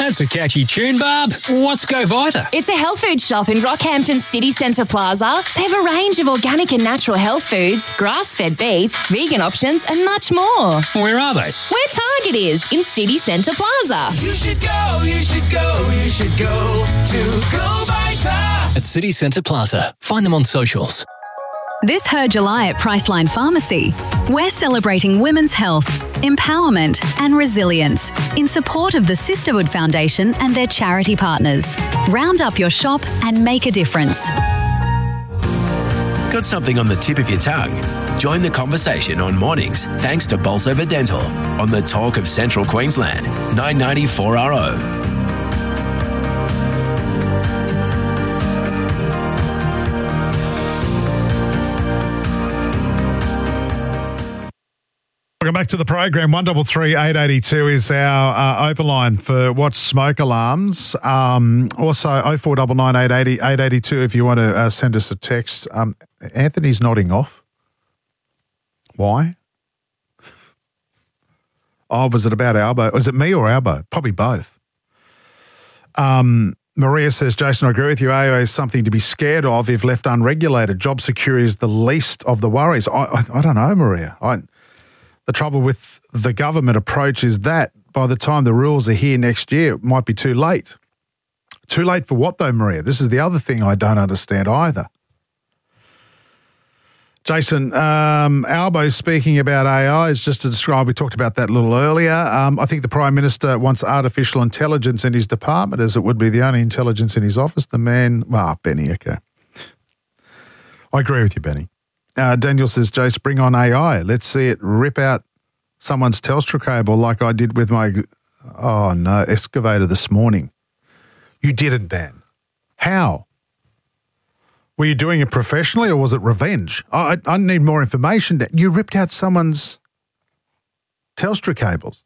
That's a catchy tune, Barb. What's Go Vita? It's a health food shop in Rockhampton City Centre Plaza. They have a range of organic and natural health foods, grass-fed beef, vegan options and much more. Where are they? Where Target is, in City Centre Plaza. You should go, you should go, you should go to Go Vita. At City Centre Plaza. Find them on socials. This Her July at Priceline Pharmacy, we're celebrating women's health, empowerment and resilience in support of the Sisterhood Foundation and their charity partners. Round up your shop and make a difference. Got something on the tip of your tongue? Join the conversation on mornings thanks to Bolsover Dental on the Talk of Central Queensland, 990 4RO. Welcome back to the program. 133 882 is our open line for Watch Smoke Alarms. Also 0499 880 882 if you want to send us a text. Anthony's nodding off. Why? Oh, was it about Albo? Was it me or Albo? Probably both. Maria says, Jason, I agree with you. AO is something to be scared of if left unregulated. Job security is the least of the worries. I don't know, Maria. The trouble with the government approach is that by the time the rules are here next year, it might be too late. Too late for what though, Maria? This is the other thing I don't understand either. Jason, Albo speaking about AI is just to describe, we talked about that a little earlier. I think the Prime Minister wants artificial intelligence in his department, as it would be the only intelligence in his office. The man, Benny, okay. I agree with you, Benny. Daniel says, Jace, bring on AI. Let's see it rip out someone's Telstra cable like I did with my, excavator this morning. You didn't, Dan. How? Were you doing it professionally or was it revenge? I need more information. You ripped out someone's Telstra cables.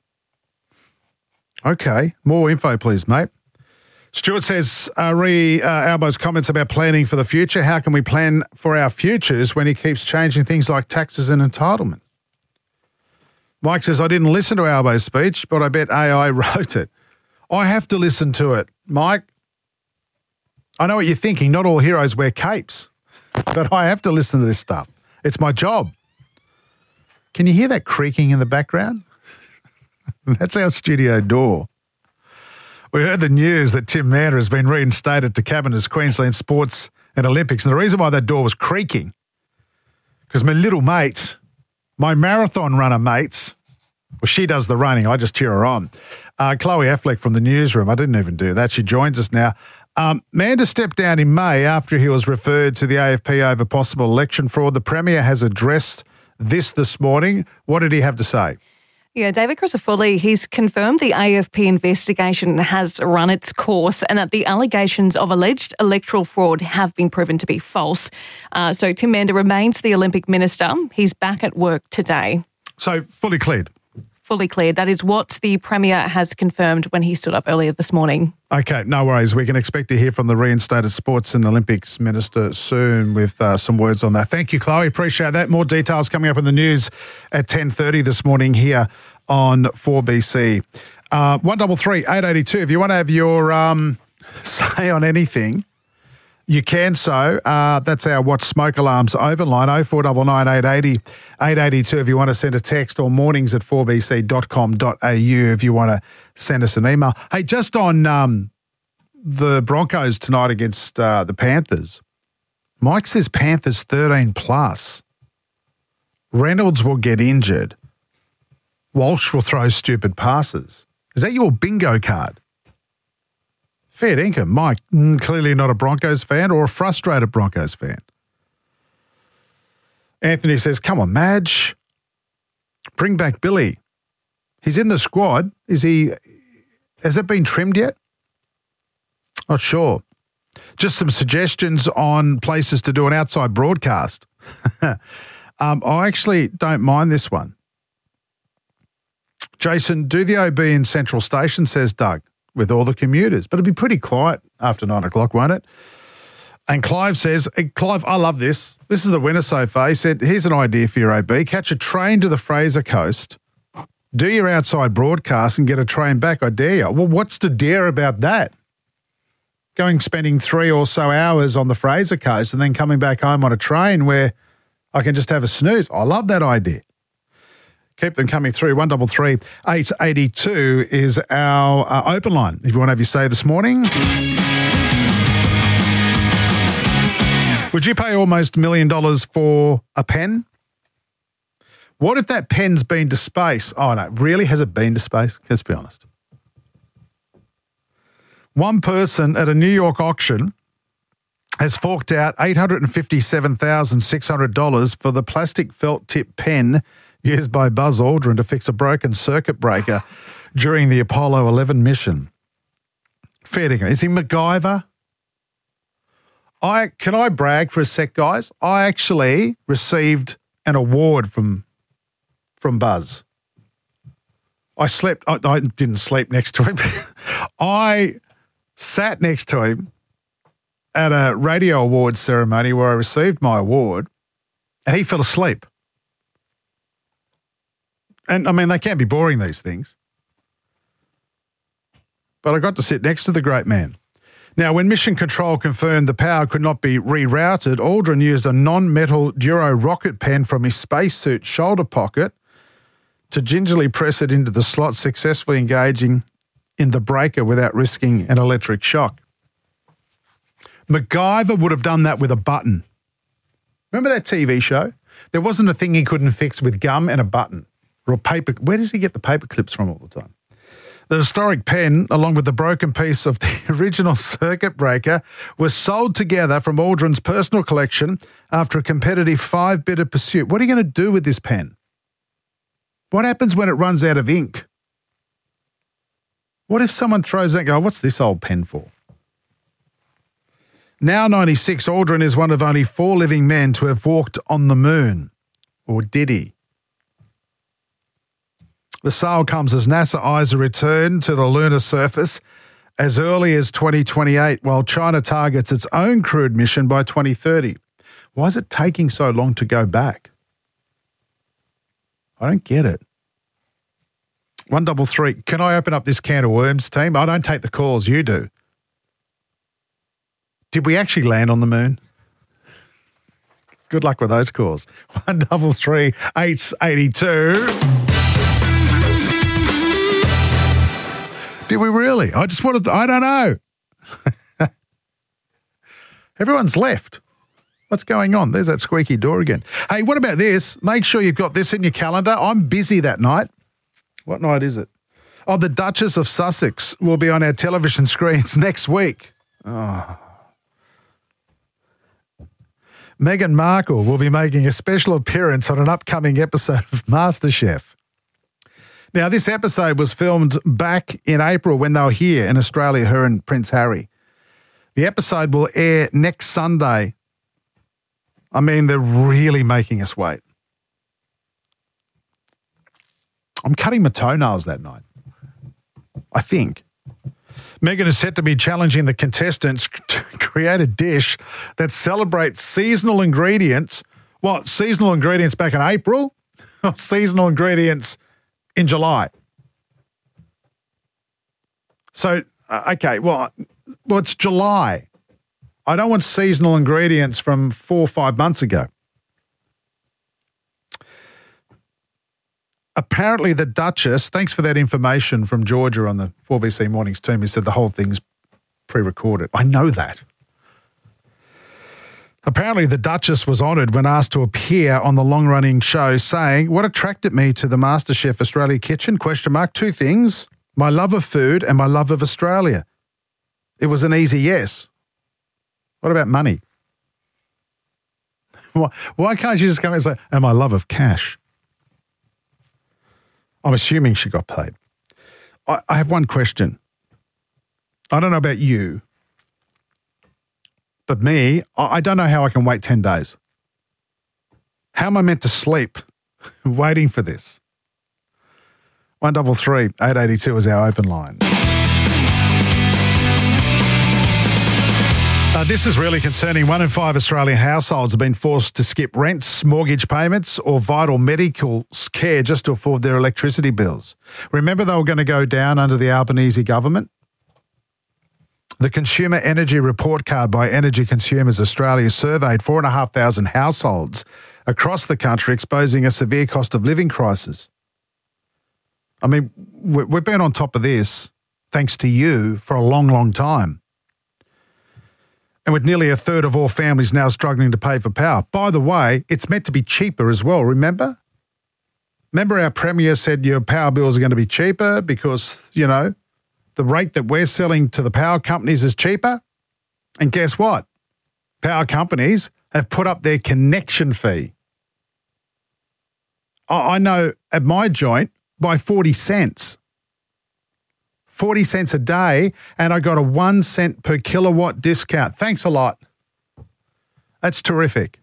Okay, more info please, mate. Stuart says, Albo's comments about planning for the future. How can we plan for our futures when he keeps changing things like taxes and entitlement? Mike says, I didn't listen to Albo's speech, but I bet AI wrote it. I have to listen to it, Mike. I know what you're thinking. Not all heroes wear capes, but I have to listen to this stuff. It's my job. Can you hear that creaking in the background? That's our studio door. We heard the news that Tim Mander has been reinstated to Cabinet as Queensland Sports and Olympics. And the reason why that door was creaking, because my little mate, my marathon runner mates, well, she does the running. I just cheer her on. Chloe Affleck from the newsroom. I didn't even do that. She joins us now. Mander stepped down in May after he was referred to the AFP over possible election fraud. The Premier has addressed this morning. What did he have to say? Yeah, David Crisafulli, he's confirmed the AFP investigation has run its course and that the allegations of alleged electoral fraud have been proven to be false. So Tim Mander remains the Olympic Minister. He's back at work today. So fully cleared? Fully cleared. That is what the Premier has confirmed when he stood up earlier this morning. Okay, no worries. We can expect to hear from the reinstated Sports and Olympics Minister soon with some words on that. Thank you, Chloe. Appreciate that. More details coming up in the news at 10:30 this morning here on 4BC. 133 882. If you want to have your say on anything, you can so. That's our Watch Smoke Alarms open line, 0499 880 882 if you want to send a text, or mornings at 4bc.com.au if you want to send us an email. Hey, just on the Broncos tonight against the Panthers, Mike says Panthers 13 plus. Reynolds will get injured. Walsh will throw stupid passes. Is that your bingo card? Fair dinkum. Mike, clearly not a Broncos fan or a frustrated Broncos fan. Anthony says, come on, Madge. Bring back Billy. He's in the squad. Has it been trimmed yet? Not sure. Just some suggestions on places to do an outside broadcast. I actually don't mind this one. Jason, do the OB in Central Station, says Doug, with all the commuters. But it'll be pretty quiet after 9 o'clock, won't it? And Clive says, Clive, I love this. This is the winner so far. He said, here's an idea for your OB. Catch a train to the Fraser Coast Do your outside broadcast and get a train back, I dare you. Well, what's to dare about that? Spending 3 or so hours on the Fraser Coast and then coming back home on a train where I can just have a snooze. I love that idea. Keep them coming through. 133 882 is our open line. If you want to have your say this morning. Would you pay almost $1 million for a pen? What if that pen's been to space? Oh, no. Really? Has it been to space? Let's be honest. One person at a New York auction has forked out $857,600 for the plastic felt tip pen used by Buzz Aldrin to fix a broken circuit breaker during the Apollo 11 mission. Fair dinkum. Is he MacGyver? Can I brag for a sec, guys? I actually received an award from Buzz. I didn't sleep next to him. I sat next to him at a radio awards ceremony where I received my award, and he fell asleep. And, I mean, they can't be boring, these things. But I got to sit next to the great man. Now, when Mission Control confirmed the power could not be rerouted, Aldrin used a non-metal Duro rocket pen from his spacesuit shoulder pocket to gingerly press it into the slot, successfully engaging in the breaker without risking an electric shock. MacGyver would have done that with a button. Remember that TV show? There wasn't a thing he couldn't fix with gum and a button or paper. Where does he get the paper clips from all the time? The historic pen, along with the broken piece of the original circuit breaker, was sold together from Aldrin's personal collection after a competitive 5-bidder pursuit. What are you going to do with this pen? What happens when it runs out of ink? What if someone throws it and goes, what's this old pen for? Now 96, Aldrin is one of only 4 living men to have walked on the moon. Or did he? The sale comes as NASA eyes a return to the lunar surface as early as 2028, while China targets its own crewed mission by 2030. Why is it taking so long to go back? I don't get it. 133. Can I open up this can of worms, team? I don't take the calls. You do. Did we actually land on the moon? Good luck with those calls. 133 882. Did we really? I just wanted to, I don't know. Everyone's left. What's going on? There's that squeaky door again. Hey, what about this? Make sure you've got this in your calendar. I'm busy that night. What night is it? Oh, the Duchess of Sussex will be on our television screens next week. Oh. Meghan Markle will be making a special appearance on an upcoming episode of MasterChef. Now, this episode was filmed back in April when they were here in Australia, her and Prince Harry. The episode will air next Sunday. I mean, they're really making us wait. I'm cutting my toenails that night, I think. Meghan is set to be challenging the contestants to create a dish that celebrates seasonal ingredients. What, seasonal ingredients back in April? Or seasonal ingredients in July? So, okay, well, it's July. I don't want seasonal ingredients from 4 or 5 months ago. Apparently the Duchess, thanks for that information from Georgia on the 4BC Mornings team, who said the whole thing's pre-recorded. I know that. Apparently the Duchess was honoured when asked to appear on the long-running show, saying, "What attracted me to the MasterChef Australia kitchen? ? 2 things, my love of food and my love of Australia. It was an easy yes." What about money? Why can't you just come and say, "and my love of cash"? I'm assuming she got paid. I have one question. I don't know about you, but me, I don't know how I can wait 10 days. How am I meant to sleep waiting for this? 133 882 is our open line. This is really concerning. 1 in 5 Australian households have been forced to skip rents, mortgage payments or vital medical care just to afford their electricity bills. Remember they were going to go down under the Albanese government? The Consumer Energy Report Card by Energy Consumers Australia surveyed 4,500 households across the country, exposing a severe cost of living crisis. I mean, we've been on top of this, thanks to you, for a long, long time. And with nearly a third of all families now struggling to pay for power. By the way, it's meant to be cheaper as well, remember? Remember our Premier said your power bills are going to be cheaper because, you know, the rate that we're selling to the power companies is cheaper? And guess what? Power companies have put up their connection fee. I know at my joint by 40 cents. 40 cents a day, and I got a 1 cent per kilowatt discount. Thanks a lot. That's terrific.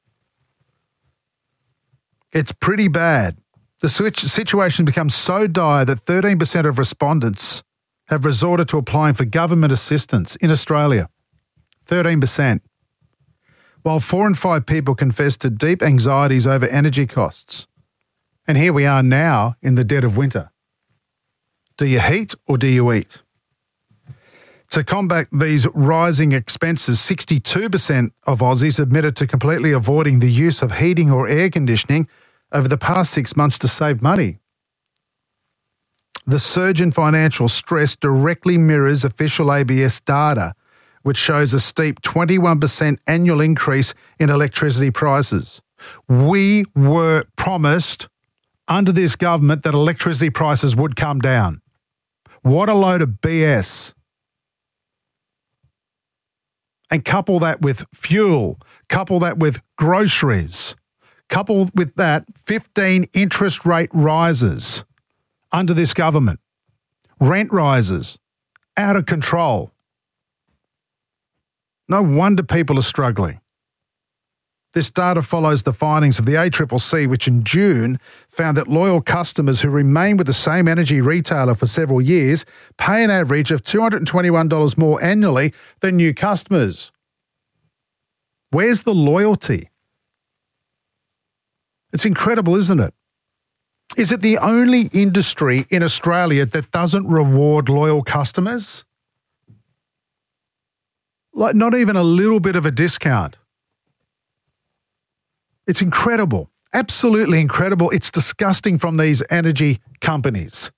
It's pretty bad. The situation becomes so dire that 13% of respondents have resorted to applying for government assistance in Australia. 13%. While 4 in 5 people confess to deep anxieties over energy costs. And here we are now in the dead of winter. Do you heat or do you eat? To combat these rising expenses, 62% of Aussies admitted to completely avoiding the use of heating or air conditioning over the past 6 months to save money. The surge in financial stress directly mirrors official ABS data, which shows a steep 21% annual increase in electricity prices. We were promised under this government that electricity prices would come down. What a load of BS. And couple that with fuel, couple that with groceries, couple with that 15 interest rate rises under this government. Rent rises, out of control. No wonder people are struggling. This data follows the findings of the ACCC, which in June found that loyal customers who remain with the same energy retailer for several years pay an average of $221 more annually than new customers. Where's the loyalty? It's incredible, isn't it? Is it the only industry in Australia that doesn't reward loyal customers? Like not even a little bit of a discount. It's incredible, absolutely incredible. It's disgusting from these energy companies.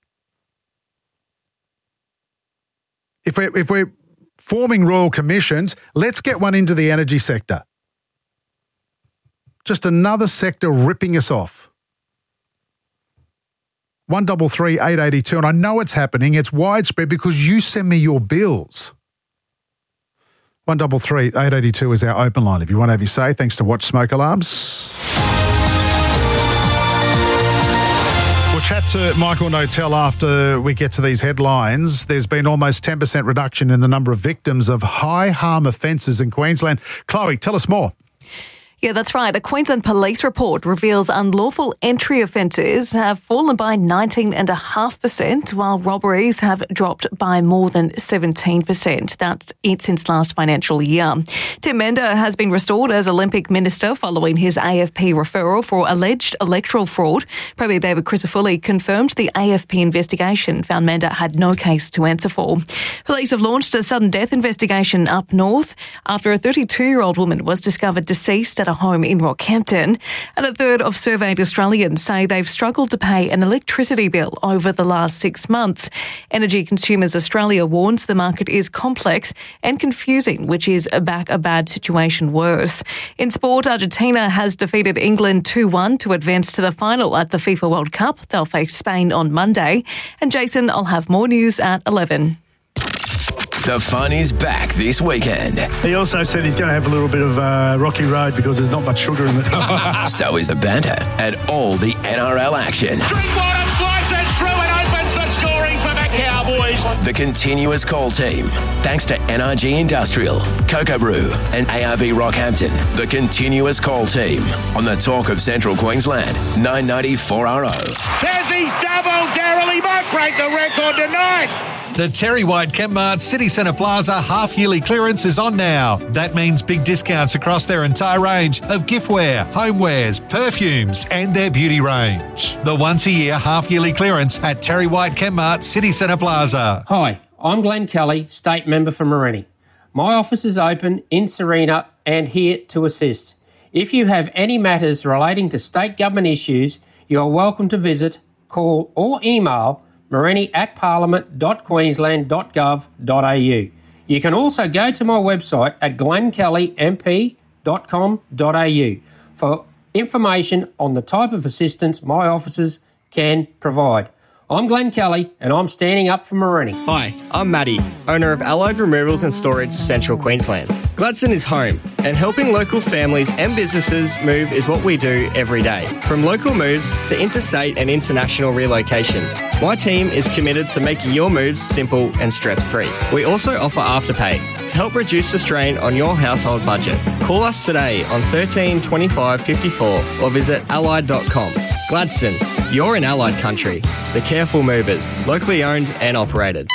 If we're forming royal commissions, let's get one into the energy sector. Just another sector ripping us off. 133 882, and I know it's happening. It's widespread because you send me your bills. 133 882 is our open line if you want to have your say. Thanks to Watch Smoke Alarms. We'll chat to Michael Notel after we get to these headlines. There's been almost 10% reduction in the number of victims of high harm offences in Queensland. Chloe, tell us more. Yeah, that's right. A Queensland police report reveals unlawful entry offences have fallen by 19.5%, while robberies have dropped by more than 17%. That's it since last financial year. Tim Mender has been restored as Olympic Minister following his AFP referral for alleged electoral fraud. Premier David Crisafulli confirmed the AFP investigation found Mender had no case to answer for. Police have launched a sudden death investigation up north after a 32-year-old woman was discovered deceased at a home in Rockhampton, and a third of surveyed Australians say they've struggled to pay an electricity bill over the last 6 months. Energy Consumers Australia warns the market is complex and confusing, which is a bad situation worse. In sport, Argentina has defeated England 2-1 to advance to the final at the FIFA World Cup. They'll face Spain on Monday. And Jason, I'll have more news at 11. The fun is back this weekend. He also said he's going to have a little bit of rocky road because there's not much sugar in it. So is the banter and all the NRL action. Drinkwater slices through and opens the scoring for the Cowboys. The continuous call team. Thanks to NRG Industrial, Cocoa Brew and ARB Rockhampton. The continuous call team on the Talk of Central Queensland, 990 4RO. Tassie's double. Darrell, he might break the record tonight. The Terry White Kmart City Centre Plaza half-yearly clearance is on now. That means big discounts across their entire range of giftware, homewares, perfumes and their beauty range. The once-a-year half-yearly clearance at Terry White Kmart City Centre Plaza. Hi, I'm Glenn Kelly, State Member for Morini. My office is open in Serena and here to assist. If you have any matters relating to state government issues, you are welcome to visit, call or email morini@parliament.queensland.gov.au. You can also go to my website at glennkellymp.com.au for information on the type of assistance my officers can provide. I'm Glenn Kelly and I'm standing up for Morini. Hi, I'm Matty, owner of Allied Removals and Storage, Central Queensland. Gladstone is home, and helping local families and businesses move is what we do every day. From local moves to interstate and international relocations, my team is committed to making your moves simple and stress-free. We also offer Afterpay to help reduce the strain on your household budget. Call us today on 13 25 54 or visit allied.com. Gladstone, you're in Allied country. The Careful Movers, locally owned and operated.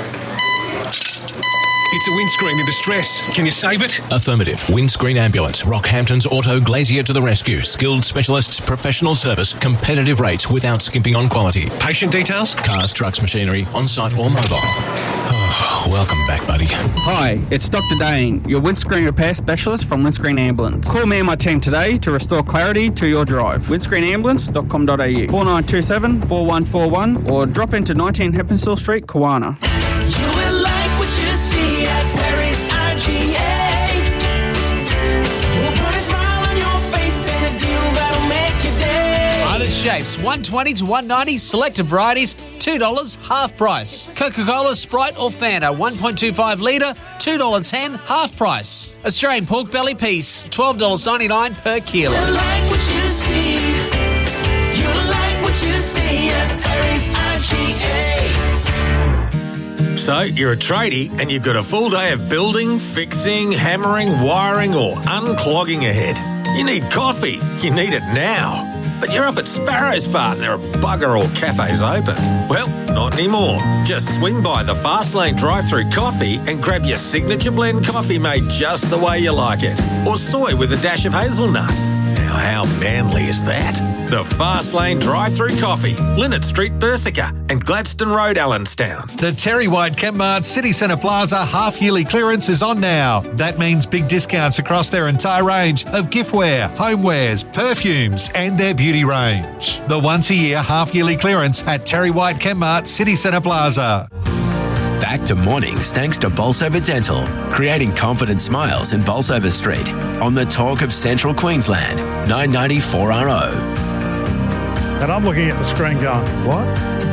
It's a windscreen in distress. Can you save it? Affirmative. Windscreen Ambulance. Rockhampton's Auto Glazier to the rescue. Skilled specialists, professional service, competitive rates without skimping on quality. Patient details? Cars, trucks, machinery, on-site or mobile. Oh, welcome back, buddy. Hi, it's Dr. Dane, your windscreen repair specialist from Windscreen Ambulance. Call me and my team today to restore clarity to your drive. windscreenambulance.com.au 4927 4141 or drop into 19 Heppenstall Street, Kawana. You will like what you see at Perry's IGA. We'll put a smile on your face and a deal that'll make your day. Other shapes, $120 to $190. Selected varieties, $2 half price. Coca-Cola, Sprite or Fanta, 1.25 litre, $2.10 half price. Australian pork belly piece, $12.99 per kilo. You like what you see. You like what you see at Perry's IGA. So, you're a tradie and you've got a full day of building, fixing, hammering, wiring or unclogging ahead. You need coffee. You need it now. But you're up at Sparrow's Fart and there are bugger all cafes open. Well, not anymore. Just swing by the Fastlane drive-through coffee and grab your signature blend coffee made just the way you like it. Or soy with a dash of hazelnut. Now, how manly is that? The Fastlane drive-through coffee, Linnet Street, Bersica and Gladstone Road, Allenstown. The Terry White Kmart City Centre Plaza half-yearly clearance is on now. That means big discounts across their entire range of giftware, homewares, perfumes and their beauty range. The once-a-year half-yearly clearance at Terry White Kmart City Centre Plaza. Back to mornings thanks to Bolsover Dental, creating confident smiles in Bolsover Street on the talk of Central Queensland, 990 4RO. And I'm looking at the screen going, what?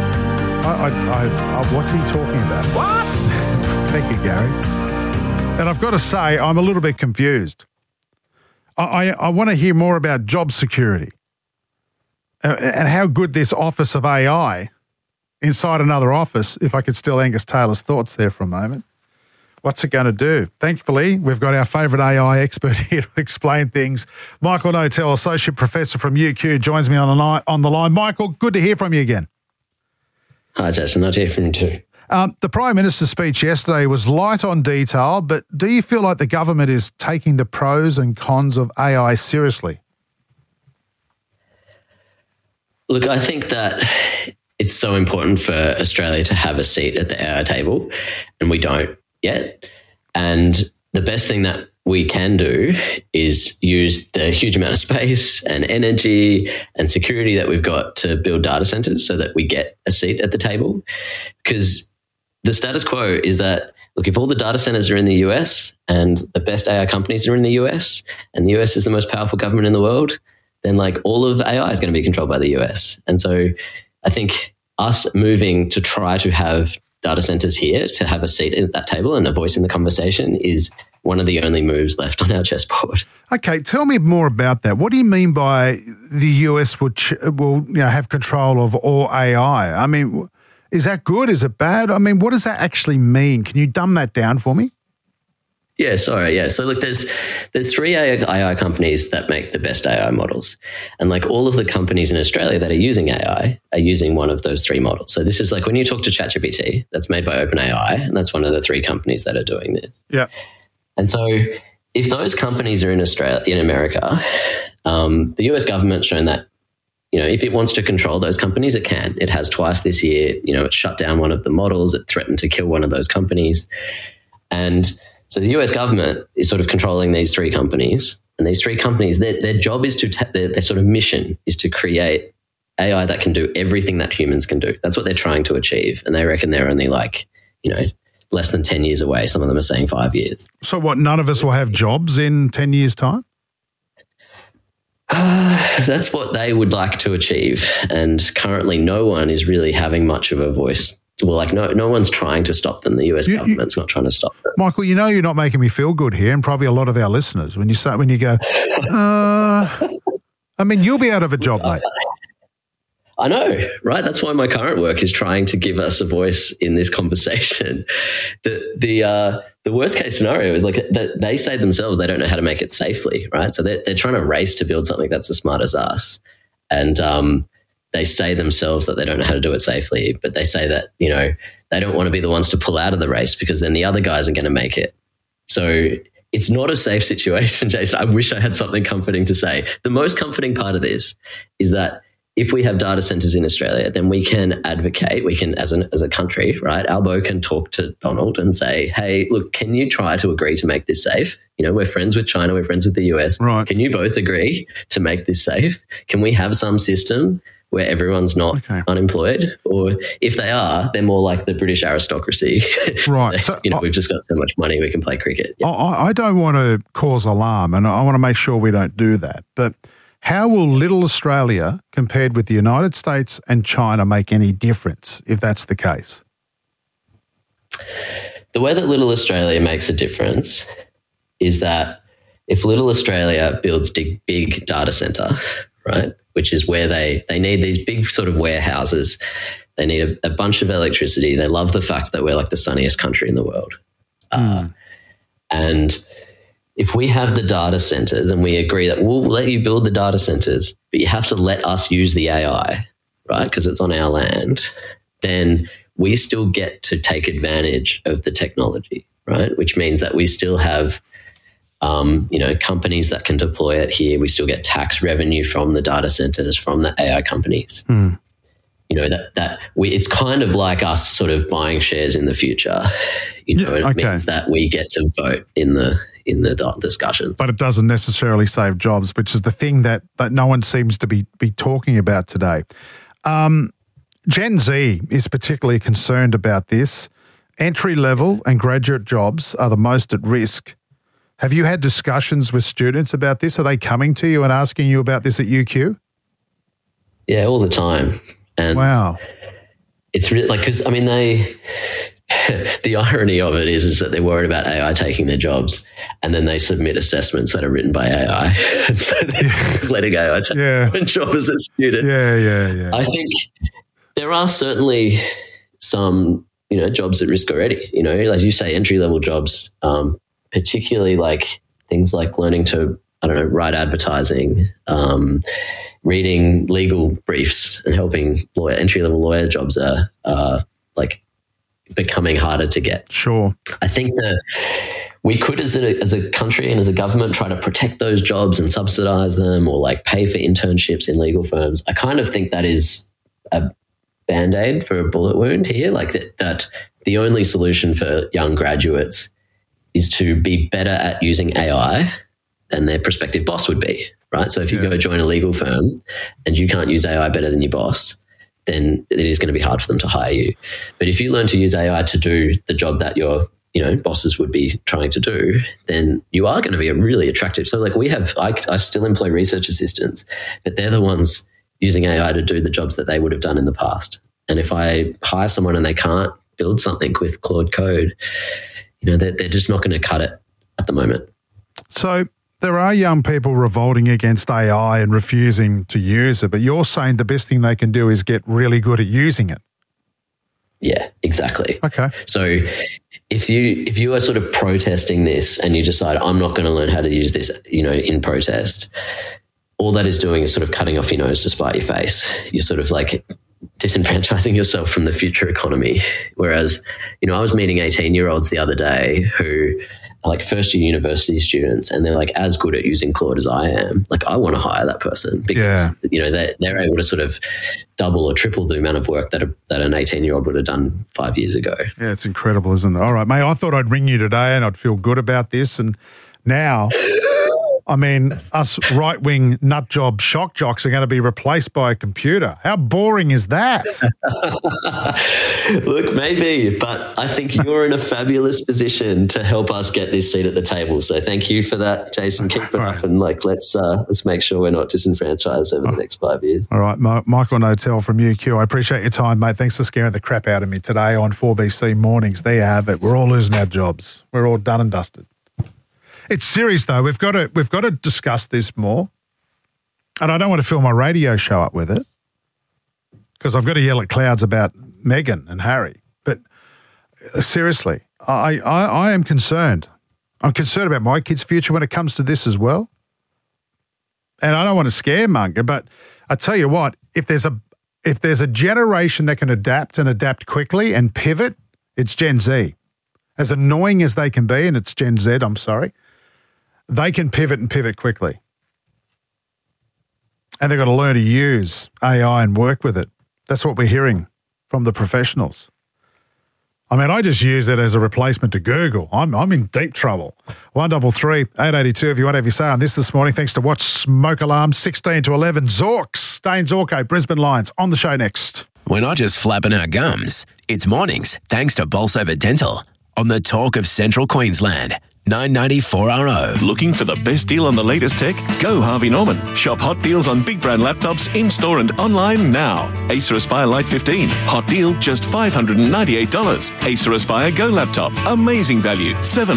What's he talking about? What? Thank you, Gary. And I've got to say, I'm a little bit confused. I want to hear more about job security and how good this Office of AI inside another office, if I could steal Angus Taylor's thoughts there for a moment. What's it going to do? Thankfully, we've got our favourite AI expert here to explain things. Michael Notel, Associate Professor from UQ, joins me on the line. Michael, good to hear from you again. Hi, Jason. Nice to hear from you too. The Prime Minister's speech yesterday was light on detail, but do you feel like the government is taking the pros and cons of AI seriously? Look, I think that it's so important for Australia to have a seat at the AI table, and we don't yet. And the best thing that we can do is use the huge amount of space and energy and security that we've got to build data centers so that we get a seat at the table. Because the status quo is that, look, if all the data centers are in the US and the best AI companies are in the US and the US is the most powerful government in the world, then like all of AI is going to be controlled by the US. And so I think us moving to try to have data centers here to have a seat at that table and a voice in the conversation is one of the only moves left on our chessboard. Okay, tell me more about that. What do you mean by the US will have control of all AI? I mean, is that good? Is it bad? I mean, what does that actually mean? Can you dumb that down for me? Yeah, sorry. Yeah. So look, there's 3 AI companies that make the best AI models. And like all of the companies in Australia that are using AI are using one of those 3 models. So this is like when you talk to ChatGPT, that's made by OpenAI, and that's one of the 3 companies that are doing this. Yeah. And so if those companies are in America, the US government's shown that, if it wants to control those companies, it can. It has twice this year. It shut down one of the models. It threatened to kill one of those companies. And so the US government is sort of controlling these 3 companies, and these 3 companies, their job is their sort of mission is to create AI that can do everything that humans can do. That's what they're trying to achieve. And they reckon they're only less than 10 years away. Some of them are saying 5 years. So what, none of us will have jobs in 10 years' time? That's what they would like to achieve. And currently no one is really having much of a voice. Well, like no one's trying to stop them. The US government's not trying to stop them. Michael, you're not making me feel good here, and probably a lot of our listeners, when you go, you'll be out of a job, mate. I know, right? That's why my current work is trying to give us a voice in this conversation. The worst case scenario is like that they say themselves they don't know how to make it safely, right? So they're trying to race to build something that's as smart as us. And they say themselves that they don't know how to do it safely, but they say that, they don't want to be the ones to pull out of the race because then the other guys are going to make it. So it's not a safe situation, Jason. I wish I had something comforting to say. The most comforting part of this is that if we have data centers in Australia, then we can advocate, we can, as a country, right? Albo can talk to Donald and say, hey, look, can you try to agree to make this safe? We're friends with China, we're friends with the US. Right. Can you both agree to make this safe? Can we have some system where everyone's not unemployed? Or if they are, they're more like the British aristocracy. Right. So, we've just got so much money we can play cricket. Yeah. I don't want to cause alarm, and I want to make sure we don't do that. But how will little Australia, compared with the United States and China, make any difference if that's the case? The way that little Australia makes a difference is that if little Australia builds big data center, right, which is where they need these big sort of warehouses, they need a bunch of electricity. They love the fact that we're like the sunniest country in the world. And if we have the data centers and we agree that we'll let you build the data centers, but you have to let us use the AI, right, because it's on our land, then we still get to take advantage of the technology, right, which means that we still have companies that can deploy it here. We still get tax revenue from the data centers, from the AI companies. It's kind of like us sort of buying shares in the future. It means that we get to vote in the discussions. But it doesn't necessarily save jobs, which is the thing that no one seems to be talking about today. Gen Z is particularly concerned about this. Entry-level and graduate jobs are the most at risk. Have you had discussions with students about this? Are they coming to you and asking you about this at UQ? Yeah, all the time. And wow. It's really because, the irony of it is that they're worried about AI taking their jobs, and then they submit assessments that are written by AI. And so they're letting AI take their job as a student. Yeah. I think there are certainly some, jobs at risk already. As you say, entry-level jobs, particularly like things like learning to, write advertising, reading legal briefs and helping entry-level lawyer jobs are like becoming harder to get. Sure. I think that we could, as a country and as a government, try to protect those jobs and subsidize them, or like pay for internships in legal firms. I kind of think that is a Band-Aid for a bullet wound here, like that the only solution for young graduates is to be better at using AI than their prospective boss would be, right? So if you go join a legal firm and you can't use AI better than your boss, then it is going to be hard for them to hire you. But if you learn to use AI to do the job that your bosses would be trying to do, then you are going to be a really attractive. So like I still employ research assistants, but they're the ones using AI to do the jobs that they would have done in the past. And if I hire someone and they can't build something with Claude Code, they're just not going to cut it at the moment. So there are young people revolting against AI and refusing to use it, but you're saying the best thing they can do is get really good at using it. Yeah, exactly. Okay. So if you are sort of protesting this and you decide, I'm not going to learn how to use this, in protest, all that is doing is sort of cutting off your nose to spite your face. You're sort of like disenfranchising yourself from the future economy. Whereas, I was meeting 18-year-olds the other day who are like first-year university students, and they're like as good at using Claude as I am. Like, I want to hire that person because, they're able to sort of double or triple the amount of work that an 18-year-old would have done 5 years ago. Yeah, it's incredible, isn't it? All right, mate, I thought I'd ring you today and I'd feel good about this, and now... I mean, us right-wing nutjob shock jocks are going to be replaced by a computer. How boring is that? Look, maybe, but I think you're in a fabulous position to help us get this seat at the table. So thank you for that, Jason. Keep it up, and let's make sure we're not disenfranchised over the next 5 years. All right, Michael Notel from UQ. I appreciate your time, mate. Thanks for scaring the crap out of me today on 4BC Mornings. There you have it. We're all losing our jobs. We're all done and dusted. It's serious, though. We've got to discuss this more. And I don't want to fill my radio show up with it because I've got to yell at clouds about Meghan and Harry. But seriously, I am concerned. I'm concerned about my kids' future when it comes to this as well. And I don't want to scaremonger, but I tell you what, if there's a generation that can adapt quickly and pivot, it's Gen Z. As annoying as they can be, and it's Gen Z, I'm sorry, they can pivot quickly. And they've got to learn to use AI and work with it. That's what we're hearing from the professionals. I mean, I just use it as a replacement to Google. I'm in deep trouble. 133 882 if you want to have your say on this morning. Thanks to Watch Smoke Alarm 16 to 11. Zorks, Dane Zorko, Brisbane Lions. On the show next. We're not just flapping our gums. It's mornings thanks to Bolsover Dental on the Talk of Central Queensland. 994RO. Looking for the best deal on the latest tech? Go Harvey Norman. Shop hot deals on big brand laptops in-store and online now. Acer Aspire Lite 15. Hot deal, just $598. Acer Aspire Go laptop. Amazing value,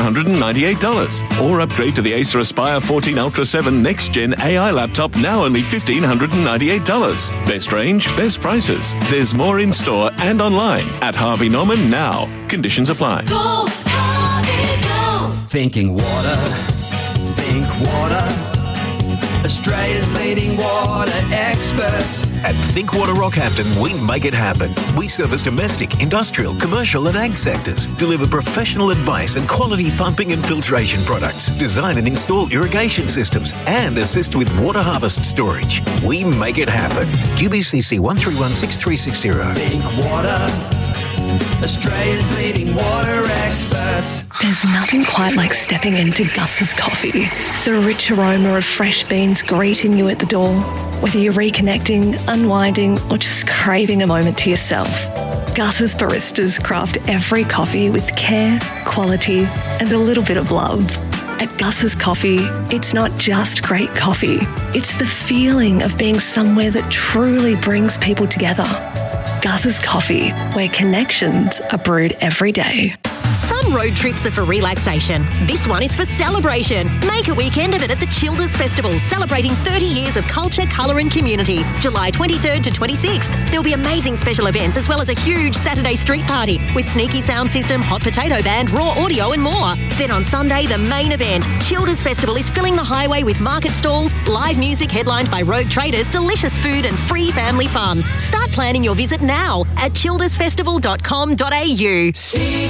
$798. Or upgrade to the Acer Aspire 14 Ultra 7 Next Gen AI laptop, now only $1,598. Best range, best prices. There's more in-store and online at Harvey Norman now. Conditions apply. Go Harvey, go. Thinking water, think water. Australia's leading water experts. At Think Water Rockhampton, we make it happen. We service domestic, industrial, commercial and ag sectors, deliver professional advice and quality pumping and filtration products, design and install irrigation systems, and assist with water harvest storage. We make it happen. QBCC 1316360. Think water. Australia's leading water experts. There's nothing quite like stepping into Gus's Coffee. The rich aroma of fresh beans greeting you at the door. Whether you're reconnecting, unwinding, or just craving a moment to yourself, Gus's baristas craft every coffee with care, quality, and a little bit of love. At Gus's Coffee, it's not just great coffee. It's the feeling of being somewhere that truly brings people together. Gus's Coffee, where connections are brewed every day. Some road trips are for relaxation. This one is for celebration. Make a weekend of it at the Childers Festival, celebrating 30 years of culture, colour and community. July 23rd to 26th. There'll be amazing special events as well as a huge Saturday street party with sneaky sound system, hot potato band, raw audio and more. Then on Sunday, the main event. Childers Festival is filling the highway with market stalls, live music headlined by Rogue Traders, delicious food and free family fun. Start planning your visit now at childersfestival.com.au.